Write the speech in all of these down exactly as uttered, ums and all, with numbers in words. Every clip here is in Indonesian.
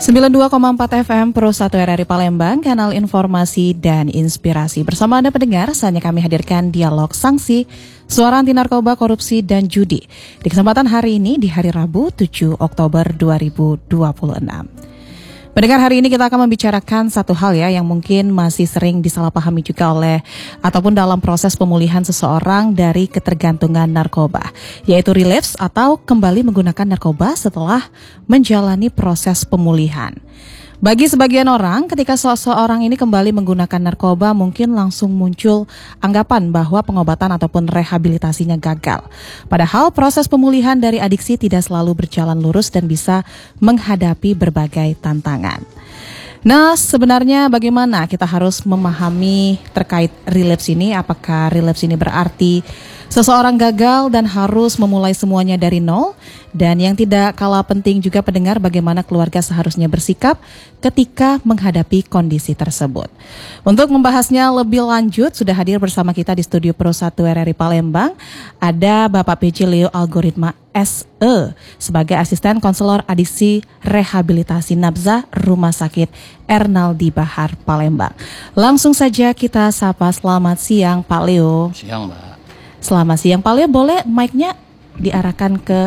sembilan puluh dua koma empat F M Pro satu R R I Palembang, kanal informasi dan inspirasi. Bersama Anda pendengar, saatnya kami hadirkan dialog sanksi suara anti narkoba, korupsi, dan judi. Di kesempatan hari ini, di hari Rabu tujuh Oktober dua ribu dua puluh enam. Pendengar, hari ini kita akan membicarakan satu hal ya yang mungkin masih sering disalahpahami juga oleh ataupun dalam proses pemulihan seseorang dari ketergantungan narkoba, yaitu relapse atau kembali menggunakan narkoba setelah menjalani proses pemulihan. Bagi sebagian orang, ketika seseorang ini kembali menggunakan narkoba, mungkin langsung muncul anggapan bahwa pengobatan ataupun rehabilitasinya gagal. Padahal proses pemulihan dari adiksi tidak selalu berjalan lurus dan bisa menghadapi berbagai tantangan. Nah, sebenarnya bagaimana kita harus memahami terkait relapse ini? Apakah relapse ini berarti seseorang gagal dan harus memulai semuanya dari nol? Dan yang tidak kalah penting juga pendengar, bagaimana keluarga seharusnya bersikap ketika menghadapi kondisi tersebut. Untuk membahasnya lebih lanjut, sudah hadir bersama kita di studio Pro satu R R I Palembang, ada Bapak P J Leo Algoritma S E sebagai asisten konselor adiksi rehabilitasi Nabzah Rumah Sakit Ernaldi Bahar Palembang. Langsung saja kita sapa, selamat siang Pak Leo. Siang Mbak. Selamat siang Pak Leo, boleh mic-nya diarahkan ke...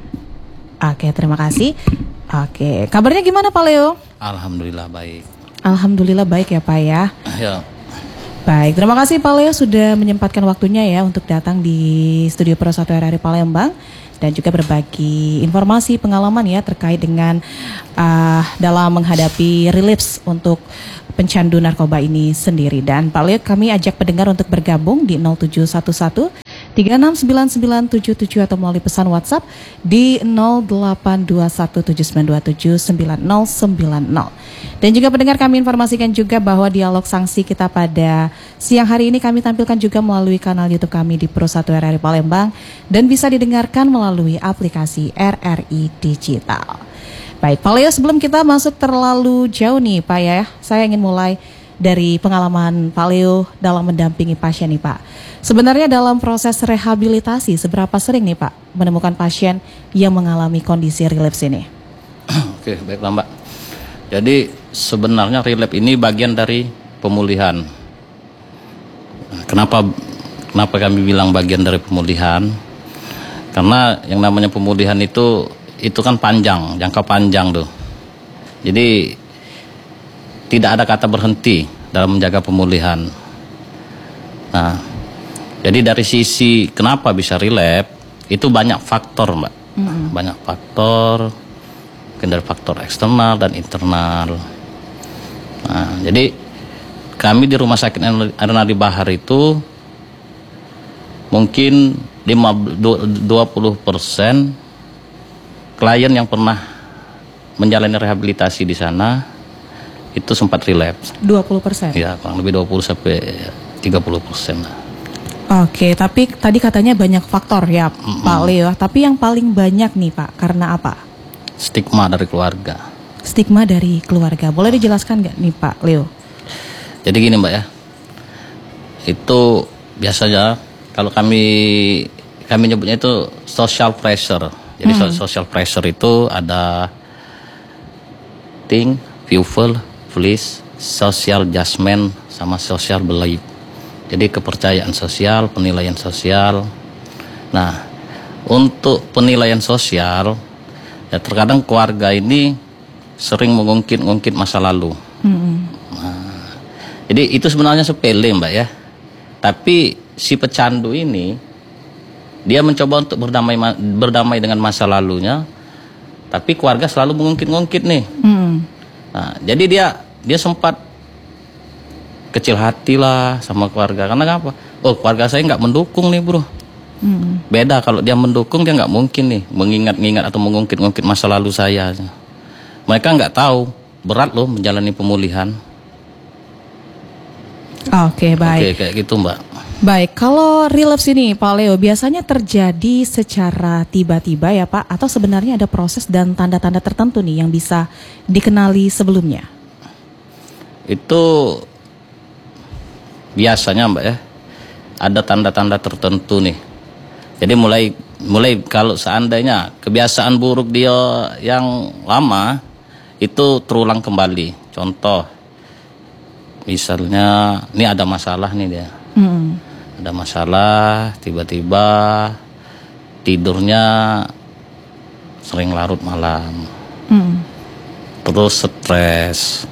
Oke, terima kasih. Oke, kabarnya gimana Pak Leo? Alhamdulillah baik. Alhamdulillah baik ya Pak ya. Ya. Baik, terima kasih Pak Leo sudah menyempatkan waktunya ya untuk datang di studio Pro satu R R I Palembang dan juga berbagi informasi pengalaman ya terkait dengan uh, dalam menghadapi relapse untuk pencandu narkoba ini sendiri. Dan Pak Leo, kami ajak pendengar untuk bergabung di nol tujuh satu satu tiga enam sembilan sembilan tujuh tujuh atau melalui pesan WhatsApp di nol delapan dua satu tujuh sembilan dua tujuh sembilan nol sembilan nol. Dan juga pendengar, kami informasikan juga bahwa dialog sanksi kita pada siang hari ini kami tampilkan juga melalui kanal YouTube kami di Pro satu R R I Palembang dan bisa didengarkan melalui aplikasi R R I Digital. Baik, Pak Leo, sebelum kita masuk terlalu jauh nih Pak ya, saya ingin mulai dari pengalaman Pak Leo dalam mendampingi pasien nih Pak. Sebenarnya dalam proses rehabilitasi, seberapa sering nih Pak menemukan pasien yang mengalami kondisi relapse ini? Oke, baiklah Mbak. Jadi sebenarnya relapse ini bagian dari pemulihan. Kenapa kenapa kami bilang bagian dari pemulihan? Karena yang namanya pemulihan itu itu kan panjang, jangka panjang tuh. Jadi tidak ada kata berhenti dalam menjaga pemulihan. Nah, jadi dari sisi kenapa bisa relapse, itu banyak faktor Mbak. Mm-hmm. Banyak faktor, mungkin dari faktor eksternal dan internal. Nah, jadi kami di Rumah Sakit Ernaldi Bahar itu mungkin dua puluh persen klien yang pernah menjalani rehabilitasi di sana itu sempat relapse. dua puluh persen? Ya, kurang lebih dua puluh sampai tiga puluh persen. Oke, tapi tadi katanya banyak faktor ya mm-hmm. Pak Leo. Tapi yang paling banyak nih Pak, karena apa? Stigma dari keluarga. Stigma dari keluarga. Boleh dijelaskan nggak nih Pak Leo? Jadi gini Mbak ya, itu biasanya kalau kami kami nyebutnya itu social pressure. Jadi hmm. social pressure itu ada think, fuel, fleece, social judgment, sama social belief. Jadi kepercayaan sosial, penilaian sosial. Nah, untuk penilaian sosial, ya terkadang keluarga ini sering mengungkit-ungkit masa lalu. Hmm. Nah, jadi itu sebenarnya sepele Mbak ya. Tapi si pecandu ini dia mencoba untuk berdamai berdamai dengan masa lalunya, tapi keluarga selalu mengungkit-ungkit nih. Hmm. Nah, jadi dia dia sempat kecil hati lah sama keluarga. Karena apa? Oh, keluarga saya nggak mendukung nih bro. Hmm. Beda kalau dia mendukung, dia nggak mungkin nih mengingat-ingat atau mengungkit-ungkit masa lalu saya. Mereka nggak tahu berat loh menjalani pemulihan. Oke, baik. Oke, kayak gitu Mbak. Baik, kalau relapse ini Pak Leo biasanya terjadi secara tiba-tiba ya Pak, atau sebenarnya ada proses dan tanda-tanda tertentu nih yang bisa dikenali sebelumnya? Itu biasanya Mbak ya, ada tanda-tanda tertentu nih. Jadi mulai mulai kalau seandainya kebiasaan buruk dia yang lama itu terulang kembali. Contoh, misalnya ini ada masalah nih dia, hmm. ada masalah, tiba-tiba tidurnya sering larut malam, hmm. terus stres,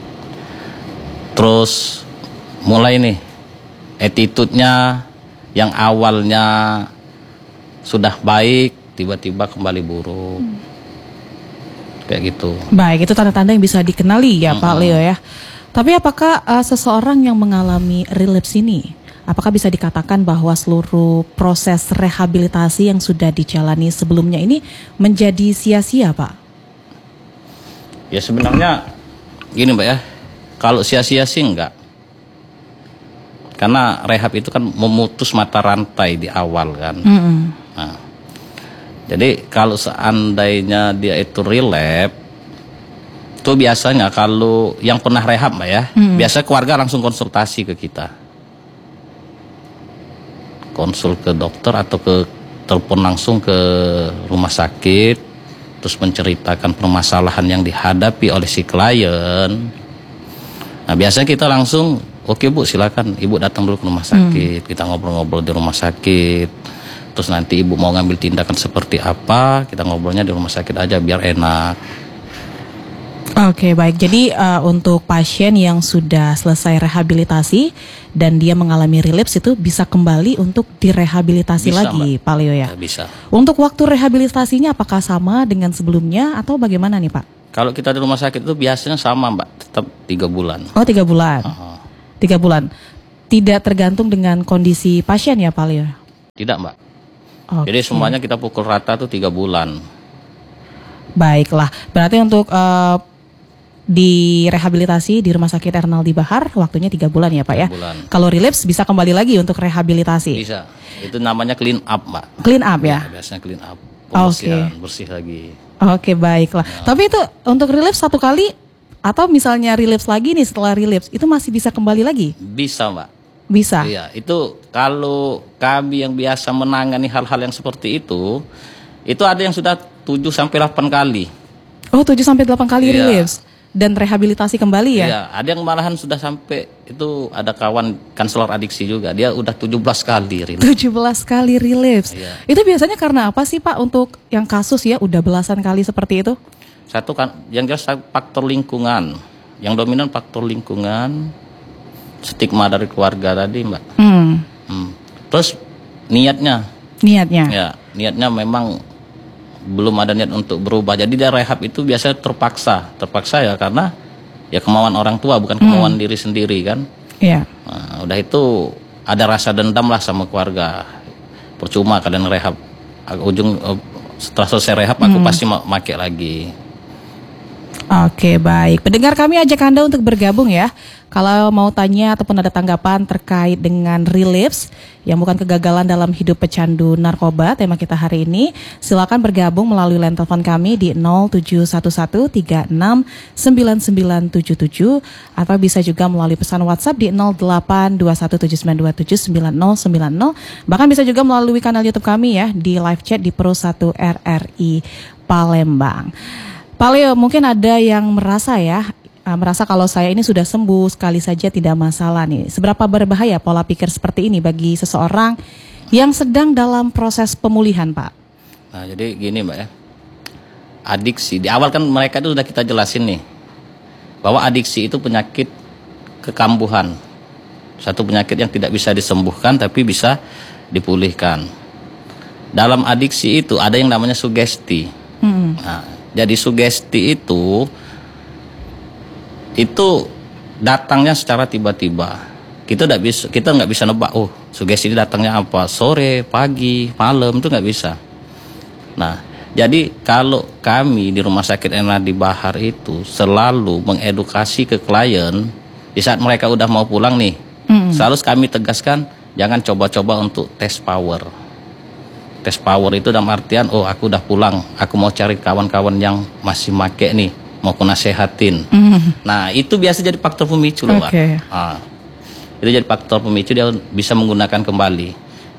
terus mulai nih attitude-nya yang awalnya sudah baik tiba-tiba kembali buruk, hmm. kayak gitu. Baik, itu tanda-tanda yang bisa dikenali ya, hmm. Pak Leo ya. Tapi apakah uh, seseorang yang mengalami relapse ini, apakah bisa dikatakan bahwa seluruh proses rehabilitasi yang sudah dijalani sebelumnya ini menjadi sia-sia, Pak? Ya sebenarnya gini Mbak ya, kalau sia-sia sih enggak. Karena rehab itu kan memutus mata rantai di awal kan. Mm-hmm. Nah, jadi kalau seandainya dia itu relapse, itu biasanya kalau yang pernah rehab Mbak ya, hmm. biasa keluarga langsung konsultasi ke kita. Konsul ke dokter atau ke telepon langsung ke rumah sakit, terus menceritakan permasalahan yang dihadapi oleh si klien. Nah biasanya kita langsung, oke Bu silakan Ibu datang dulu ke rumah sakit, hmm. kita ngobrol-ngobrol di rumah sakit. Terus nanti Ibu mau ngambil tindakan seperti apa, kita ngobrolnya di rumah sakit aja biar enak. Oke, baik. Jadi uh, untuk pasien yang sudah selesai rehabilitasi dan dia mengalami relapse itu bisa kembali untuk direhabilitasi bisa, lagi, Mbak. Pak Leo ya? Bisa. Untuk waktu rehabilitasinya apakah sama dengan sebelumnya atau bagaimana nih Pak? Kalau kita di rumah sakit itu biasanya sama Mbak, tetap tiga bulan. Oh tiga bulan? Uh-huh. Tiga bulan. Tidak tergantung dengan kondisi pasien ya Pak Leo? Tidak Mbak. Okay. Jadi semuanya kita pukul rata tuh tiga bulan. Baiklah, berarti untuk uh, di rehabilitasi di Rumah Sakit Ernaldi Bahar waktunya tiga bulan ya Pak ya. Bulan. Kalau relapse bisa kembali lagi untuk rehabilitasi. Bisa. Itu namanya clean up Mbak. Clean up ya. Ya biasanya clean up. Oke. Okay. Bersih lagi. Oke okay, baiklah. Ya. Tapi itu untuk relapse satu kali atau misalnya relapse lagi nih setelah relapse itu masih bisa kembali lagi? Bisa Mbak. Bisa. Iya. Itu kalau kami yang biasa menangani hal-hal yang seperti itu, itu ada yang sudah tujuh sampai delapan kali. Oh tujuh sampai delapan kali iya. relapse. Dan rehabilitasi kembali ya? Iya, ada yang malahan sudah sampai, itu ada kawan kanselor adiksi juga, dia udah tujuh belas kali relapse. tujuh belas kali relapse? Iya. Itu biasanya karena apa sih Pak untuk yang kasus ya udah belasan kali seperti itu? Satu kan, yang jelas faktor lingkungan, yang dominan faktor lingkungan, stigma dari keluarga tadi Mbak. Hmm. Hmm. Terus niatnya. Niatnya? Ya, niatnya memang belum ada niat untuk berubah. Jadi dia rehab itu biasanya terpaksa, terpaksa ya karena ya kemauan orang tua bukan kemauan hmm. diri sendiri kan. Iya. Nah, udah itu ada rasa dendam lah sama keluarga. Percuma kalian rehab. Ujung setelah selesai rehab aku hmm. pasti mau make lagi. Oke baik, pendengar kami ajak Anda untuk bergabung ya. Kalau mau tanya ataupun ada tanggapan terkait dengan relapse yang bukan kegagalan dalam hidup pecandu narkoba, tema kita hari ini, silakan bergabung melalui line telepon kami di nol tujuh satu satu tiga enam sembilan sembilan tujuh tujuh atau bisa juga melalui pesan WhatsApp di nol delapan dua satu tujuh sembilan dua tujuh sembilan nol sembilan nol. Bahkan bisa juga melalui kanal YouTube kami ya di live chat di Pro satu R R I Palembang. Pak Leo, mungkin ada yang merasa ya, merasa kalau saya ini sudah sembuh sekali saja tidak masalah nih. Seberapa berbahaya pola pikir seperti ini bagi seseorang yang sedang dalam proses pemulihan, Pak? Nah, jadi gini Mbak ya, adiksi, di awal kan mereka itu sudah kita jelasin nih, bahwa adiksi itu penyakit kekambuhan. Satu penyakit yang tidak bisa disembuhkan tapi bisa dipulihkan. Dalam adiksi itu ada yang namanya sugesti. Hmm. Nah, jadi sugesti itu itu datangnya secara tiba-tiba. Kita tidak bisa, kita nggak bisa nebak. Oh, sugesti ini datangnya apa? Sore, pagi, malam itu nggak bisa. Nah, jadi kalau kami di Rumah Sakit Ernaldi Bahar itu selalu mengedukasi ke klien di saat mereka udah mau pulang nih, mm-hmm. selalu kami tegaskan jangan coba-coba untuk tes power. Tes power itu dalam artian, oh aku udah pulang, aku mau cari kawan-kawan yang masih make nih, mau aku nasehatin. Mm. Nah itu biasa jadi faktor pemicu loh, okay. Pak. Nah, itu jadi faktor pemicu dia bisa menggunakan kembali.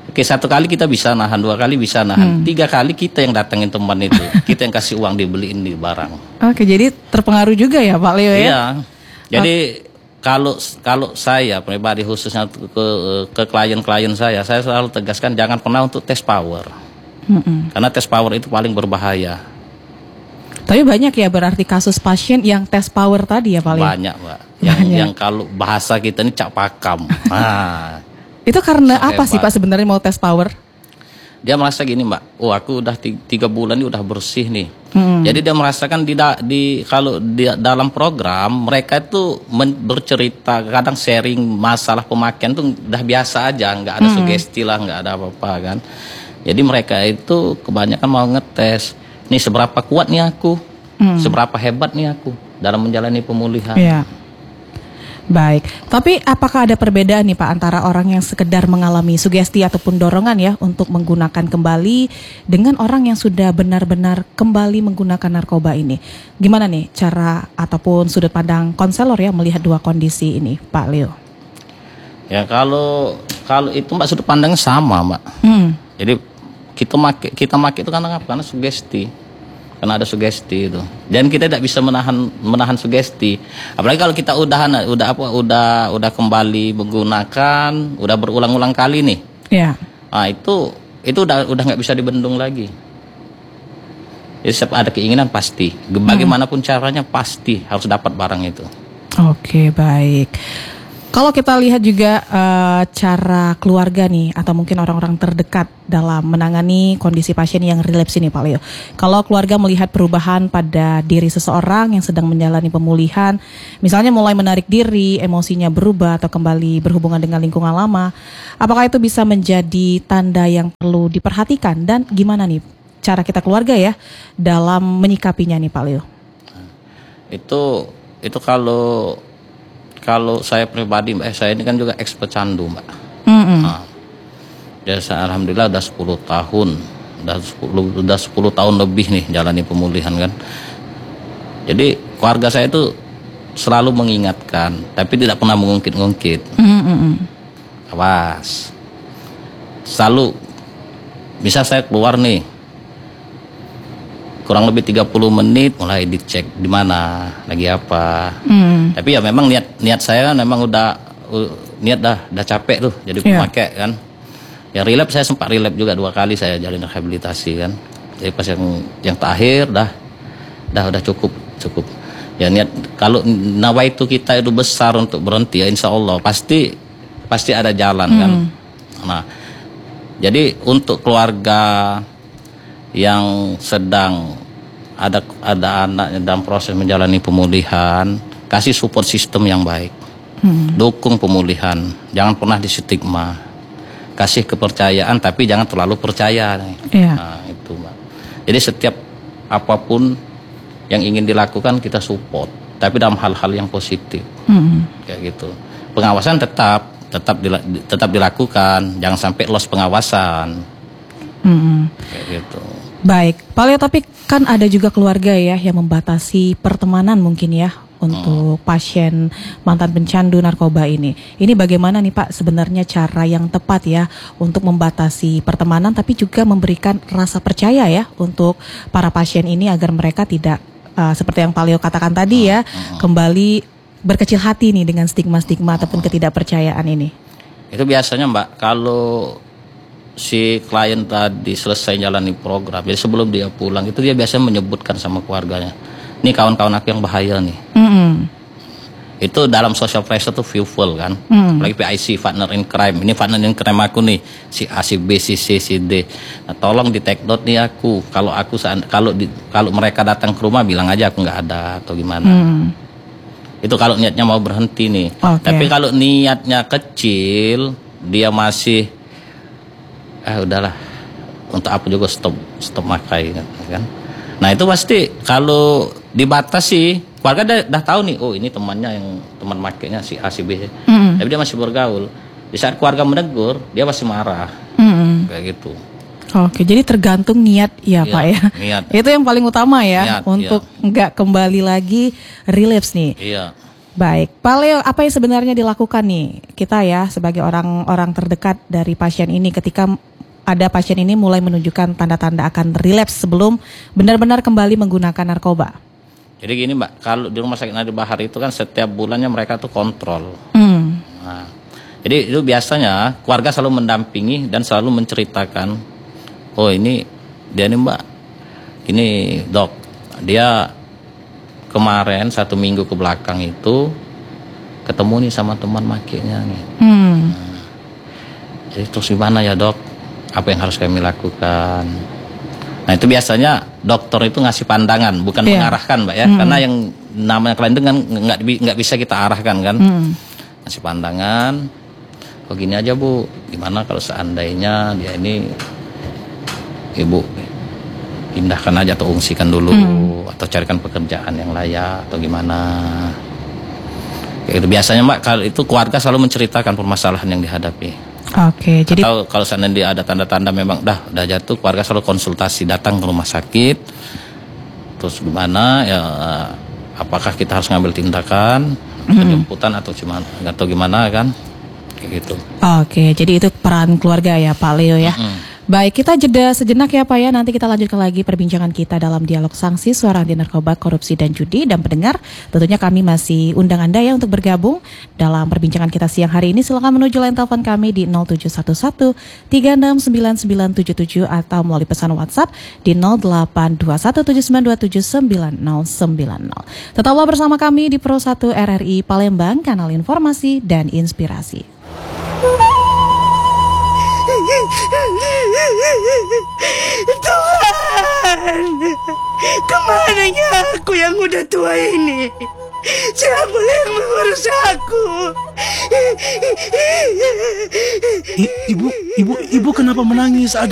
Oke, satu kali kita bisa nahan, dua kali bisa nahan, hmm. tiga kali kita yang datengin teman itu, kita yang kasih uang dibeliin di barang. Oke, jadi terpengaruh juga ya Pak Leo ya? Iya, jadi kalau kalau saya pribadi khususnya ke ke klien-klien saya, saya selalu tegaskan jangan pernah untuk tes power, hmm. karena tes power itu paling berbahaya. Tapi banyak ya berarti kasus pasien yang tes power tadi ya Pak Leo? Banyak Pak, yang, banyak. Yang kalau bahasa kita ini cak pakam. Nah. Itu karena apa sih Pak sebenarnya mau tes power? Dia merasa gini Mbak, oh aku udah tiga bulan ini udah bersih nih. Hmm. Jadi dia merasakan di, di kalau di dalam program mereka itu men, bercerita, kadang sharing masalah pemakaian tuh udah biasa aja, nggak ada hmm. sugesti lah, nggak ada apa-apa kan. Jadi mereka itu kebanyakan mau ngetes, nih seberapa kuat nih aku, hmm. seberapa hebat nih aku dalam menjalani pemulihan. Yeah. Baik, tapi apakah ada perbedaan nih Pak antara orang yang sekedar mengalami sugesti ataupun dorongan ya untuk menggunakan kembali dengan orang yang sudah benar-benar kembali menggunakan narkoba ini? Gimana nih cara ataupun sudut pandang konselor ya melihat dua kondisi ini Pak Leo? Ya kalau kalau itu Mbak sudut pandangnya sama Mbak. Hmm. Jadi kita make kita make itu karena apa? Karena sugesti. Karena ada sugesti itu, dan kita tidak bisa menahan menahan sugesti. Apalagi kalau kita udah udah apa udah udah kembali menggunakan, udah berulang-ulang kali nih. Iya. Nah itu itu udah udah nggak bisa dibendung lagi. Jadi setiap ada keinginan pasti, bagaimanapun hmm. caranya pasti harus dapat barang itu. Oke, baik. Kalau kita lihat juga uh, cara keluarga nih atau mungkin orang-orang terdekat dalam menangani kondisi pasien yang relapse ini Pak Leo. Kalau keluarga melihat perubahan pada diri seseorang yang sedang menjalani pemulihan, misalnya mulai menarik diri, emosinya berubah atau kembali berhubungan dengan lingkungan lama, apakah itu bisa menjadi tanda yang perlu diperhatikan dan gimana nih cara kita keluarga ya dalam menyikapinya nih Pak Leo? Itu itu kalau Kalau saya pribadi, Mbak, saya ini kan juga eks pecandu, Mbak. Mm-hmm. Nah, ya saya alhamdulillah udah sepuluh tahun, udah sepuluh, udah sepuluh tahun lebih nih jalani pemulihan kan. Jadi keluarga saya itu selalu mengingatkan, tapi tidak pernah mengungkit-ungkit. Mm-hmm. Awas. Selalu, bisa saya keluar nih, kurang lebih tiga puluh menit mulai dicek di mana lagi apa. Hmm. Tapi ya memang niat niat saya kan memang udah uh, niat dah udah capek tuh jadi pemakai yeah. kan. Ya relapse saya sempat relapse juga dua kali saya jalin rehabilitasi kan. Jadi pas yang yang terakhir dah dah udah cukup cukup. Ya niat kalau nawaitu kita itu besar untuk berhenti ya insya Allah pasti pasti ada jalan hmm. kan. Nah jadi untuk keluarga yang sedang ada ada anaknya dalam proses menjalani pemulihan, kasih support sistem yang baik, hmm. dukung pemulihan, jangan pernah distigma, kasih kepercayaan tapi jangan terlalu percaya. Yeah. Nah itu Mbak. Jadi setiap apapun yang ingin dilakukan kita support, tapi dalam hal-hal yang positif, hmm. kayak gitu. Pengawasan tetap tetap tetap dilakukan, jangan sampai loss pengawasan, hmm. kayak gitu. Baik, Pak Leo, tapi kan ada juga keluarga ya yang membatasi pertemanan mungkin ya untuk hmm. pasien mantan pencandu narkoba ini. Ini bagaimana nih Pak sebenarnya cara yang tepat ya untuk membatasi pertemanan tapi juga memberikan rasa percaya ya untuk para pasien ini agar mereka tidak uh, seperti yang Pak Leo katakan tadi ya hmm. kembali berkecil hati nih dengan stigma-stigma hmm. ataupun ketidakpercayaan ini. Itu biasanya Mbak kalau si klien tadi selesai jalani program, jadi sebelum dia pulang itu dia biasanya menyebutkan sama keluarganya, nih kawan-kawan aku yang bahaya nih. Mm-hmm. Itu dalam social pressure tuh viewful kan, mm. apalagi P I C, partner in crime. Ini partner in crime aku nih, si A, si B, si C, si D. Nah, tolong di take note nih aku. Kalau aku kalau di, kalau mereka datang ke rumah bilang aja aku nggak ada atau gimana. Mm. Itu kalau niatnya mau berhenti nih. Okay. Tapi kalau niatnya kecil, dia masih ah udahlah untuk apa juga stop stop makai kan. Nah itu pasti kalau dibatasi keluarga dah, dah tahu nih oh ini temannya yang teman makainya si A si B mm-hmm. tapi dia masih bergaul. Di saat keluarga menegur dia pasti marah mm-hmm. kayak gitu. Oke, jadi tergantung niat ya, ya Pak ya. Niat. Itu yang paling utama ya niat, untuk iya. nggak kembali lagi relapse nih. Iya. Baik, Pak Leo, apa yang sebenarnya dilakukan nih kita ya sebagai orang-orang terdekat dari pasien ini ketika ada pasien ini mulai menunjukkan tanda-tanda akan relapse sebelum benar-benar kembali menggunakan narkoba? Jadi gini Mbak, kalau di Rumah Sakit Nadi Bahar itu kan setiap bulannya mereka tuh kontrol. Hmm. Nah, jadi itu biasanya keluarga selalu mendampingi dan selalu menceritakan, oh ini dia nih Mbak, ini dok, dia kemarin satu minggu ke belakang itu ketemu nih sama teman makinya nih. Hmm. Nah, jadi terus gimana ya dok? Apa yang harus kami lakukan? Nah itu biasanya dokter itu ngasih pandangan, bukan yeah. mengarahkan Mbak ya. Hmm. Karena yang namanya kelainan kan nggak nggak bisa kita arahkan kan. Hmm. Ngasih pandangan. Oh gini aja Bu, gimana kalau seandainya dia ini ibu pindahkan aja atau ungsikan dulu, hmm. atau carikan pekerjaan yang layak atau gimana. Kayak itu biasanya Mbak, kalau itu keluarga selalu menceritakan permasalahan yang dihadapi. Oke, jadi atau kalau seandainya ada tanda-tanda memang dah udah jatuh, keluarga selalu konsultasi, datang ke rumah sakit. Terus gimana ya, apakah kita harus ngambil tindakan, hmm. penjemputan atau cuma atau gimana kan? Kayak gitu. Oke, jadi itu peran keluarga ya Pak Leo ya. Hmm. Baik, kita jeda sejenak ya Pak ya. Nanti kita lanjutkan lagi perbincangan kita dalam dialog sanksi suara anti narkoba, korupsi dan judi. Dan pendengar, tentunya kami masih undang Anda ya untuk bergabung dalam perbincangan kita siang hari ini. Silakan menuju line telepon kami di nol tujuh satu satu tiga enam sembilan sembilan tujuh tujuh atau melalui pesan WhatsApp di nol delapan dua satu tujuh sembilan dua tujuh sembilan nol sembilan nol. Tetaplah bersama kami di Pro satu R R I Palembang, kanal informasi dan inspirasi. Tuhan, kemananya aku yang udah tua ini? Siapa yang mengurus aku? I, ibu, ibu, ibu kenapa menangis? Ada